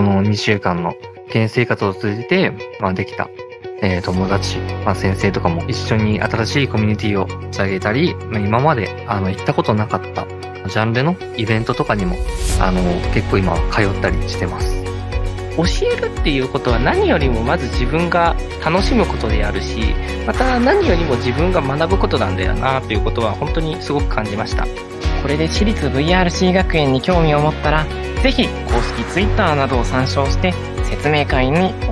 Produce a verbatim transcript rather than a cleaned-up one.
のにしゅうかんの現生活を通じて、まあ、できた、えー、友達、まあ、先生とかも一緒に新しいコミュニティを立ち上げたり、まあ、今まであの行ったことなかったジャンルのイベントとかにもあの結構今通ったりしてます。 教えるっていうことは何よりもまず自分が楽しむことであるし、また何よりも自分が学ぶことなんだよなということは本当にすごく感じました。これで私立 ブイアールシー 学園に興味を持ったら、ぜひ公式 ツイッター などを参照して説明会に